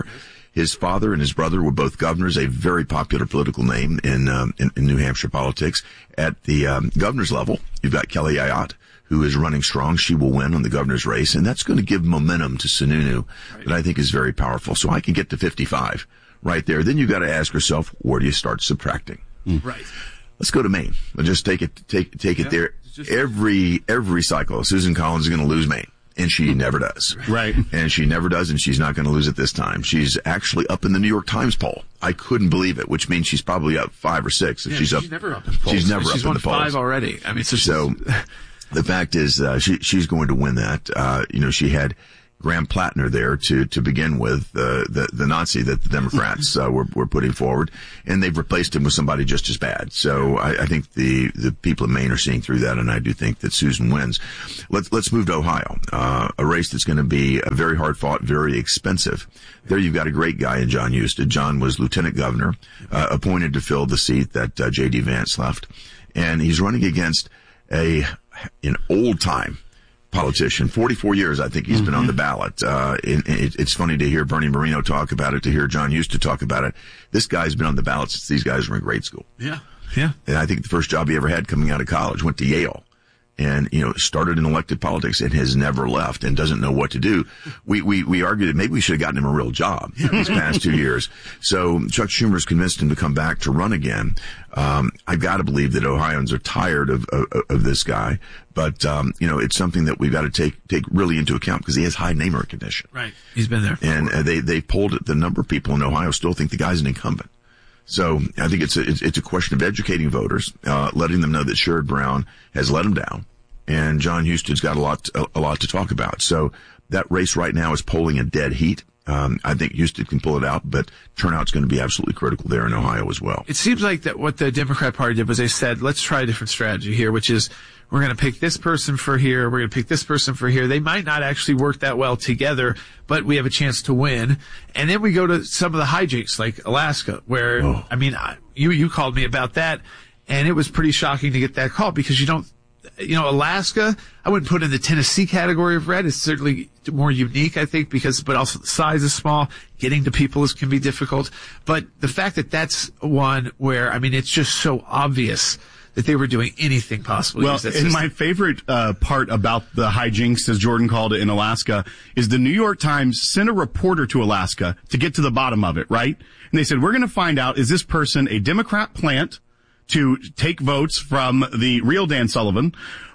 His father and his brother were both governors, a very popular political name in um, in, in New Hampshire politics. At the um, governor's level, you've got Kelly Ayotte, who is running strong. She will win on the governor's race, and that's going to give momentum to Sununu right. that I think is very powerful. So I can get to fifty-five right there. Then you've got to ask yourself, where do you start subtracting? Mm. Right. Let's go to Maine. We'll just take it, take, take yeah, it there. Just, every, every cycle, Susan Collins is going to lose Maine. And she never does. Right. And she never does, and she's not going to lose it this time. She's actually up in the New York Times poll. I couldn't believe it, which means she's probably up five or six. If yeah, she's, she's up, never up in the polls. She's never she's up in the polls. She's won five already. I mean, so, so the fact is, uh, she, she's going to win that. Uh, you know, she had Graham Plattner there to, to begin with, uh, the, the Nazi that the Democrats, uh, were, were putting forward. And they've replaced him with somebody just as bad. So I, I think the, the people in Maine are seeing through that, and I do think that Susan wins. Let's, let's move to Ohio, uh, a race that's going to be a very hard fought, very expensive. There you've got a great guy in John Husted. John was lieutenant governor, uh, appointed to fill the seat that, uh, J D Vance left. And he's running against a, an old time politician. forty-four years, I think he's mm-hmm. been on the ballot. Uh, it, it, it's funny to hear Bernie Moreno talk about it, to hear John Husted talk about it. This guy's been on the ballot since these guys were in grade school. Yeah. Yeah. And I think the first job he ever had coming out of college, went to Yale. And, you know, started in elected politics and has never left and doesn't know what to do. We, we, we argued that maybe we should have gotten him a real job these past two years. So Chuck Schumer's convinced him to come back to run again. Um, I've got to believe that Ohioans are tired of, of, of this guy. But, um, you know, it's something that we've got to take, take really into account because he has high name recognition. Right. He's been there. And uh, they, they polled it. The number of people in Ohio still think the guy's an incumbent. So I think it's a, it's, it's a question of educating voters, uh, letting them know that Sherrod Brown has let them down. And John Husted's got a lot, a, a lot to talk about. So that race right now is polling a dead heat. Um, I think Husted can pull it out, but turnout's going to be absolutely critical there in Ohio as well. It seems like that what the Democrat Party did was they said, let's try a different strategy here, which is we're going to pick this person for here, we're going to pick this person for here. They might not actually work that well together, but we have a chance to win. And then we go to some of the hijinks like Alaska, where, oh. I mean, you, you called me about that, and it was pretty shocking to get that call because you don't, you know, Alaska, I wouldn't put in the Tennessee category of red. It's certainly more unique, I think, because, but also the size is small. Getting to people is, can be difficult. But the fact that that's one where, I mean, it's just so obvious that they were doing anything possible. Well, and my favorite uh, part about the hijinks, as Jordan called it in Alaska, is the New York Times sent a reporter to Alaska to get to the bottom of it, right? And they said, we're going to find out, is this person a Democrat plant to take votes from the real Dan Sullivan,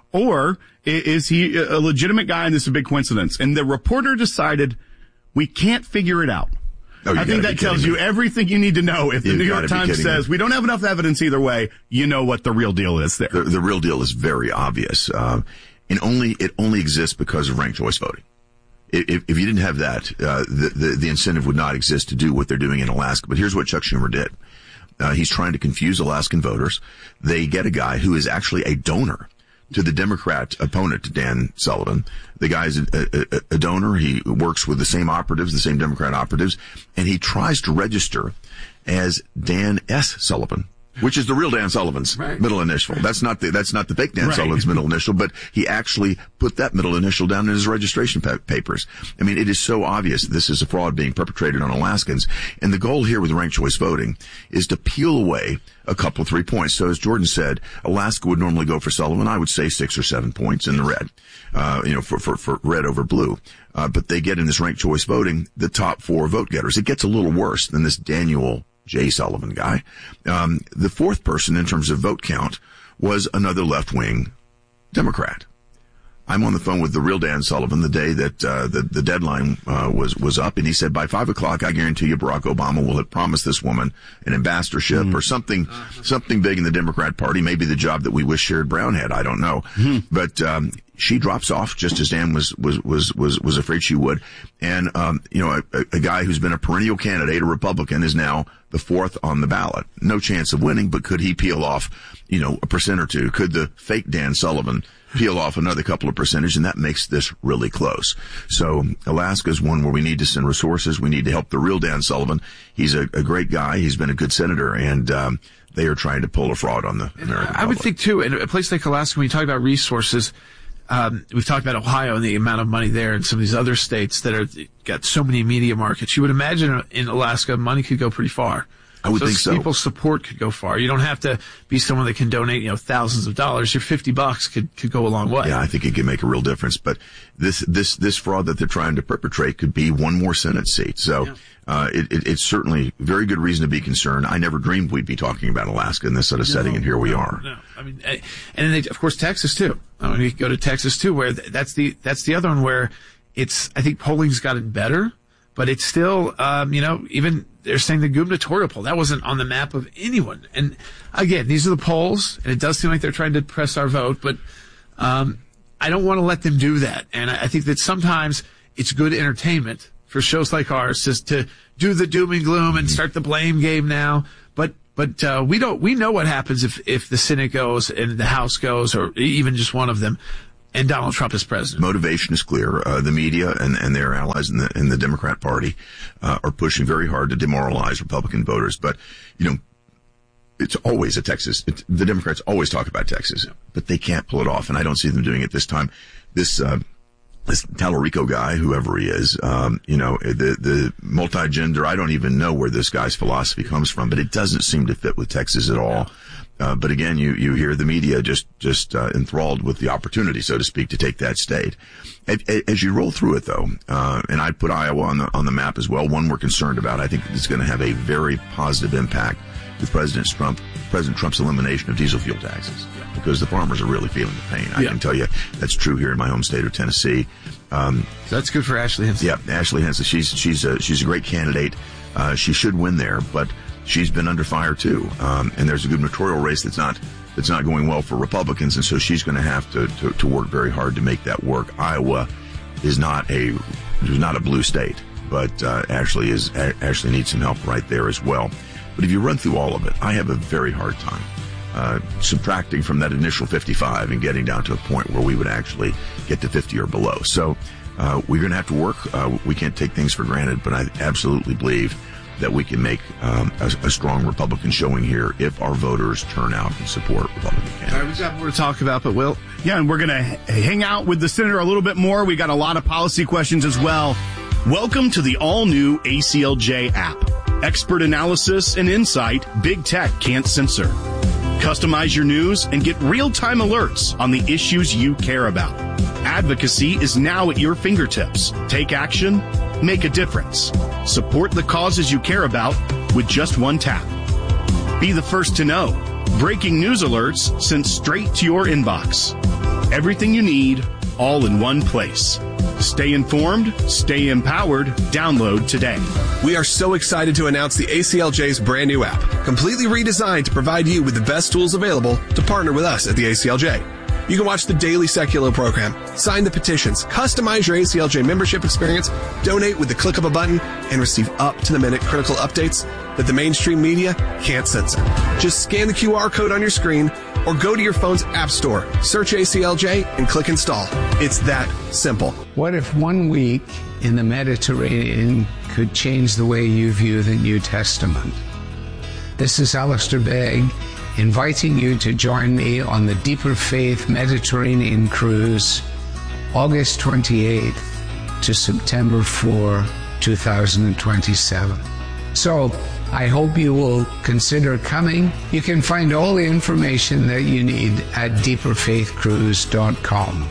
or is he a legitimate guy and this is a big coincidence? And the reporter decided, we can't figure it out. Oh, I think that tells you me. everything you need to know. If the You've New York Times says, me. we don't have enough evidence either way, you know what the real deal is there. The, the real deal is very obvious. Uh, and only, it only exists because of ranked choice voting. If, if you didn't have that, uh, the, the, the incentive would not exist to do what they're doing in Alaska. But here's what Chuck Schumer did. Uh, he's trying to confuse Alaskan voters. They get a guy who is actually a donor to the Democrat opponent to Dan Sullivan. The guy's a, a, a donor. He works with the same operatives, the same Democrat operatives, and he tries to register as Dan S. Sullivan, which is the real Dan Sullivan's right. middle initial. That's not the, that's not the fake Dan right. Sullivan's middle initial, but he actually put that middle initial down in his registration pa- papers. I mean, it is so obvious this is a fraud being perpetrated on Alaskans. And the goal here with ranked choice voting is to peel away a couple, three points. So as Jordan said, Alaska would normally go for Sullivan. I would say six or seven points in the red, uh, you know, for, for, for red over blue. Uh, but they get in this ranked choice voting the top four vote getters. It gets a little worse than this Daniel J. Sullivan guy. Um, the fourth person in terms of vote count was another left-wing Democrat. I'm on the phone with the real Dan Sullivan the day that uh, the, the deadline uh, was was up, and he said by five o'clock, I guarantee you, Barack Obama will have promised this woman an ambassadorship mm. or something, uh-huh. something big in the Democrat Party. Maybe the job that we wish Sherrod Brown had. I don't know, mm. but um, she drops off just as Dan was was was was was afraid she would. And um, you know, a, a guy who's been a perennial candidate, a Republican, is now the fourth on the ballot. No chance of winning, but could he peel off, you know, a percent or two? Could the fake Dan Sullivan peel off another couple of percentage? And that makes this really close. So Alaska is one where we need to send resources. We need to help the real Dan Sullivan. He's a, a great guy. He's been a good senator, and um, they are trying to pull a fraud on the American I public. would think too, in a place like Alaska, when you talk about resources, um, we've talked about Ohio and the amount of money there, and some of these other states that are got so many media markets. You would imagine in Alaska, money could go pretty far. I would so think so. People's support could go far. You don't have to be someone that can donate, you know, thousands of dollars. Your fifty bucks could, could go a long way. Yeah, I think it could make a real difference. But this, this, this fraud that they're trying to perpetrate could be one more Senate seat. So, yeah. uh, it, it, it's certainly very good reason to be concerned. I never dreamed we'd be talking about Alaska in this sort of no, setting, and here we no, are. No, I mean, and then they, of course, Texas too. I mean, you go to Texas too, where that's the, that's the other one where it's, I think polling's gotten better, but it's still, um, you know, even, they're saying the gubernatorial poll, that wasn't on the map of anyone. And again, these are the polls, and it does seem like they're trying to press our vote, but um I don't want to let them do that. And I think that sometimes it's good entertainment for shows like ours just to do the doom and gloom and start the blame game now. But but uh we don't we know what happens if if the Senate goes and the House goes, or even just one of them, and Donald Trump is president. Motivation is clear. Uh, the media and, and their allies in the, in the Democrat Party, uh, are pushing very hard to demoralize Republican voters. But, you know, it's always a Texas. It, the Democrats always talk about Texas, but they can't pull it off. And I don't see them doing it this time. This, uh, this Talarico guy, whoever he is, um, you know, the, the multi-gender, I don't even know where this guy's philosophy comes from, but it doesn't seem to fit with Texas at all. Uh, but again, you, you hear the media just, just, uh, enthralled with the opportunity, so to speak, to take that state. As, as you roll through it though, uh, and I put Iowa on the, on the map as well, one we're concerned about. I think it's going to have a very positive impact with President Trump, President Trump's elimination of diesel fuel taxes, because the farmers are really feeling the pain. I yeah. can tell you that's true here in my home state of Tennessee. Um, so that's good for Ashley Hinson. Yeah, Ashley Hinson. She's, she's a, she's a great candidate. Uh, she should win there, but she's been under fire too. Um, and there's a gubernatorial race that's not, that's not going well for Republicans. And so she's going to have to, to, to work very hard to make that work. Iowa is not a, is not a blue state, but, uh, Ashley is, Ashley needs some help right there as well. But if you run through all of it, I have a very hard time, uh, subtracting from that initial fifty-five and getting down to a point where we would actually get to fifty or below. So, uh, we're going to have to work. Uh, we can't take things for granted, but I absolutely believe that we can make um, a, a strong Republican showing here if our voters turn out and support Republican candidates. All right, we've got more to talk about, but Will? Yeah, and we're going to hang out with the senator a little bit more. We got a lot of policy questions as well. Welcome to the all-new A C L J app. Expert analysis and insight big tech can't censor. Customize your news and get real-time alerts on the issues you care about. Advocacy is now at your fingertips. Take action. Make a difference. Support the causes you care about with just one tap. Be the first to know. Breaking news alerts sent straight to your inbox. Everything you need, all in one place. Stay informed, stay empowered. Download today. We are so excited to announce the A C L J's brand new app, completely redesigned to provide you with the best tools available to partner with us at the A C L J. You can watch the daily Seculo program, sign the petitions, customize your A C L J membership experience, donate with the click of a button, and receive up-to-the-minute critical updates that the mainstream media can't censor. Just scan the Q R code on your screen or go to your phone's app store, search A C L J, and click install. It's that simple. What if one week in the Mediterranean could change the way you view the New Testament? This is Alistair Begg, inviting you to join me on the Deeper Faith Mediterranean Cruise, August twenty-eighth to September fourth, two thousand twenty-seven. So, I hope you will consider coming. You can find all the information that you need at deeper faith cruise dot com.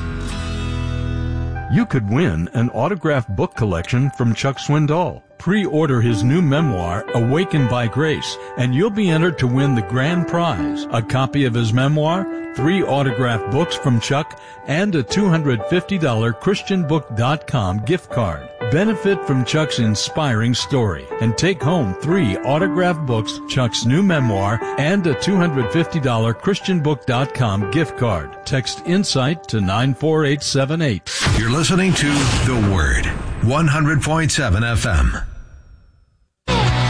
You could win an autographed book collection from Chuck Swindoll. Pre-order his new memoir, Awakened by Grace, and you'll be entered to win the grand prize, a copy of his memoir, three autographed books from Chuck, and a two hundred fifty dollars Christian book dot com gift card. Benefit from Chuck's inspiring story and take home three autographed books, Chuck's new memoir, and a two hundred fifty dollars Christian book dot com gift card. Text INSIGHT to nine four eight seven eight. You're listening to The Word, one hundred point seven F M.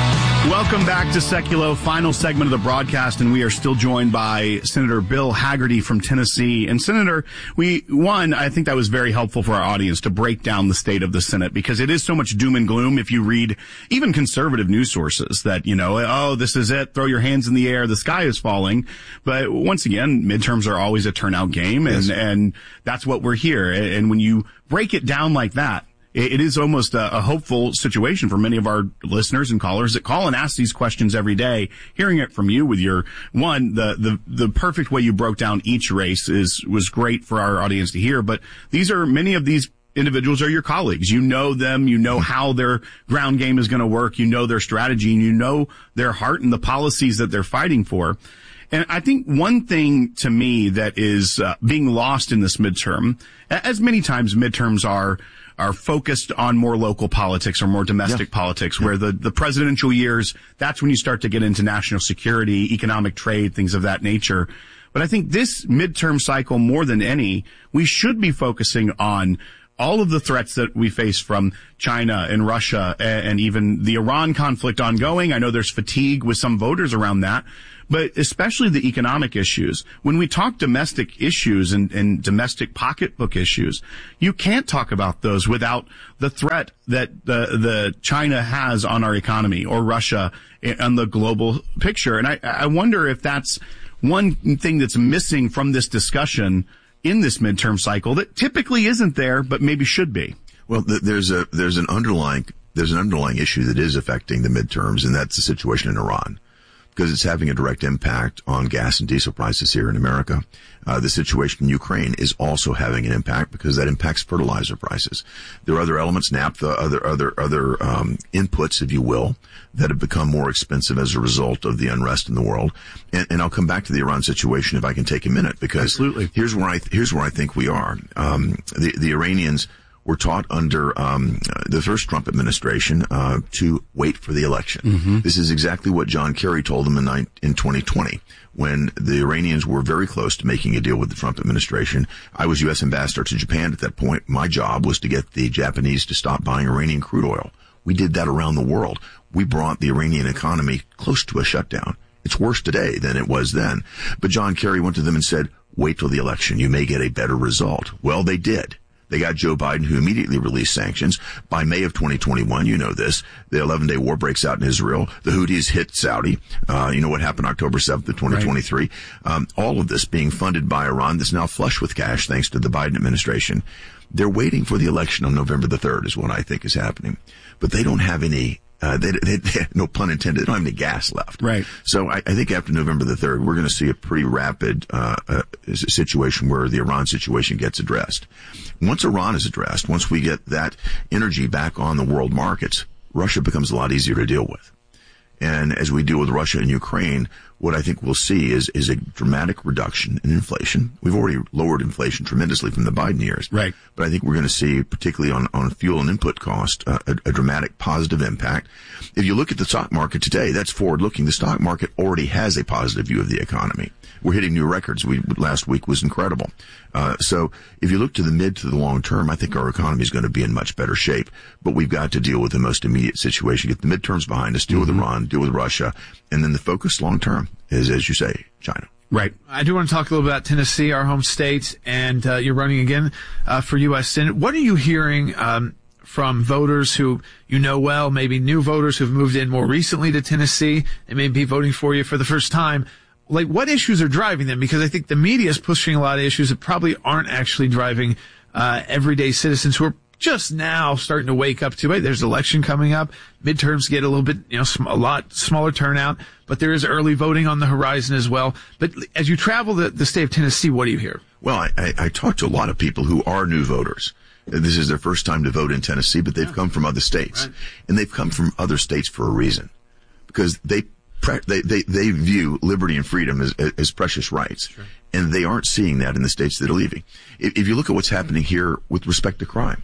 Welcome back to Seculo, final segment of the broadcast, and we are still joined by Senator Bill Hagerty from Tennessee. And Senator, we, one, I think that was very helpful for our audience to break down the state of the Senate, because it is so much doom and gloom if you read even conservative news sources that, you know, oh, this is it, throw your hands in the air, the sky is falling. But once again, midterms are always a turnout game, and, yes. and that's what we're here. And when you break it down like that, it is almost a, a hopeful situation for many of our listeners and callers that call and ask these questions every day. Hearing it from you with your one, the, the, the perfect way you broke down each race is, was great for our audience to hear. But these are, many of these individuals are your colleagues. You know them. You know how their ground game is going to work. You know their strategy, and you know their heart and the policies that they're fighting for. And I think one thing to me that is uh, being lost in this midterm, as many times midterms are, are focused on more local politics or more domestic yeah. politics, yeah. where the, the presidential years, that's when you start to get into national security, economic trade, things of that nature. But I think this midterm cycle, more than any, we should be focusing on all of the threats that we face from China and Russia and, and even the Iran conflict ongoing. I know there's fatigue with some voters around that, but especially the economic issues. When we talk domestic issues and, and domestic pocketbook issues, you can't talk about those without the threat that the, the China has on our economy, or Russia on the global picture. And I, I wonder if that's one thing that's missing from this discussion in this midterm cycle that typically isn't there, but maybe should be. Well, th- there's a, there's an underlying, there's an underlying issue that is affecting the midterms, and that's the situation in Iran, because it's having a direct impact on gas and diesel prices here in America. Uh, the situation in Ukraine is also having an impact because that impacts fertilizer prices. There are other elements, naphtha, other, other, other, um, inputs, if you will, that have become more expensive as a result of the unrest in the world. And, and I'll come back to the Iran situation if I can take a minute, because Absolutely. here's where I, here's where I think we are. Um, the, the Iranians were taught under um, the first Trump administration uh, to wait for the election. Mm-hmm. This is exactly what John Kerry told them in, in twenty twenty, when the Iranians were very close to making a deal with the Trump administration. I was U S ambassador to Japan at that point. My job was to get the Japanese to stop buying Iranian crude oil. We did that around the world. We brought the Iranian economy close to a shutdown. It's worse today than it was then. But John Kerry went to them and said, wait till the election. You may get a better result. Well, they did. They got Joe Biden, who immediately released sanctions. By May of twenty twenty-one, you know this, the eleven-day war breaks out in Israel. The Houthis hit Saudi. Uh, you know what happened October seventh of twenty twenty-three. Right. Um, all of this being funded by Iran that's now flush with cash thanks to the Biden administration. They're waiting for the election on November the third is what I think is happening. But they don't have any Uh, they, they, they, no pun intended, they don't have any gas left. Right. So I, I think after November the third, we're going to see a pretty rapid uh, uh, situation where the Iran situation gets addressed. Once Iran is addressed, once we get that energy back on the world markets, Russia becomes a lot easier to deal with. And as we deal with Russia and Ukraine, what I think we'll see is, is a dramatic reduction in inflation. We've already lowered inflation tremendously from the Biden years. Right. But I think we're going to see, particularly on, on fuel and input cost, uh, a, a dramatic positive impact. If you look at the stock market today, that's forward looking. The stock market already has a positive view of the economy. We're hitting new records. We, last week was incredible. Uh, so if you look to the mid to the long term, I think our economy is going to be in much better shape. But we've got to deal with the most immediate situation, get the midterms behind us, deal mm-hmm. with Iran, deal with Russia, and then the focus long term is, as you say, China. Right. I do want to talk a little bit about Tennessee, our home state, and uh, you're running again uh, for U S Senate. What are you hearing um, from voters who you know well, maybe new voters who've moved in more recently to Tennessee and may be voting for you for the first time? Like, what issues are driving them? Because I think the media is pushing a lot of issues that probably aren't actually driving uh everyday citizens who are just now starting to wake up to it. There's an election coming up. Midterms get a little bit, you know, sm- a lot smaller turnout, but there is early voting on the horizon as well. But as you travel the, the state of Tennessee, what do you hear? Well, I, I, I talk to a lot of people who are new voters. This is their first time to vote in Tennessee, but they've yeah. come from other states. Right. And they've come from other states for a reason. Because they They, they, they view liberty and freedom as, as precious rights. Sure. And they aren't seeing that in the states that are leaving. If, if you look at what's happening here with respect to crime,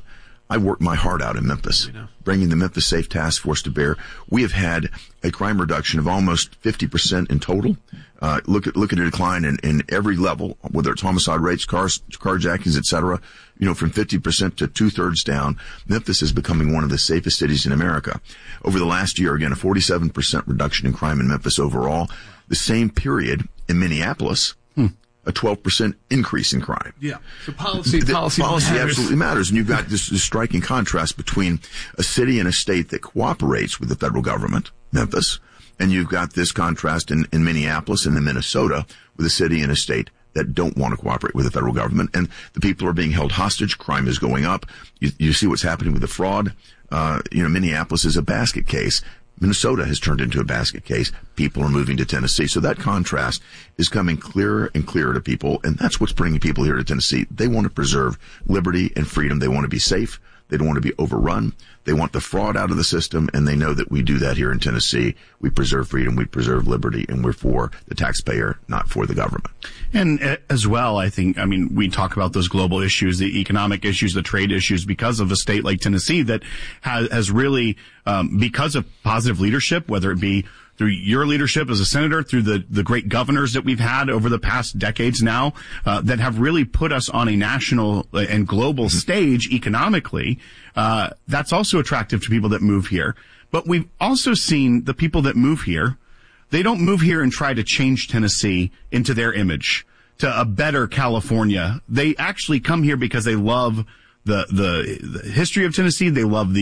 I worked my heart out in Memphis, bringing the Memphis Safe Task Force to bear. We have had a crime reduction of almost fifty percent in total. Uh, look at, look at a decline in, in every level, whether it's homicide rates, cars, carjackings, et cetera. You know, from fifty percent to two thirds down. Memphis is becoming one of the safest cities in America. Over the last year, again, a forty-seven percent reduction in crime in Memphis overall. The same period in Minneapolis, hmm. a twelve percent increase in crime. Yeah. So policy, the, policy, policy matters. absolutely matters. And you've got this, this striking contrast between a city and a state that cooperates with the federal government, Memphis, and you've got this contrast in, in Minneapolis and in Minnesota with a city and a state that don't want to cooperate with the federal government. And the people are being held hostage. Crime is going up. You, you see what's happening with the fraud. Uh, you know, Minneapolis is a basket case. Minnesota has turned into a basket case. People are moving to Tennessee. So that contrast is coming clearer and clearer to people. And that's what's bringing people here to Tennessee. They want to preserve liberty and freedom. They want to be safe. They don't want to be overrun. They want the fraud out of the system, and they know that we do that here in Tennessee. We preserve freedom, we preserve liberty, and we're for the taxpayer, not for the government. And as well, I think, I mean, we talk about those global issues, the economic issues, the trade issues, because of a state like Tennessee that has, has really, um, because of positive leadership, whether it be through your leadership as a senator, through the, the great governors that we've had over the past decades now, uh, that have really put us on a national and global stage economically, uh, that's also attractive to people that move here. But we've also seen the people that move here, they don't move here and try to change Tennessee into their image, to a better California. They actually come here because they love the, the, the history of Tennessee. They love the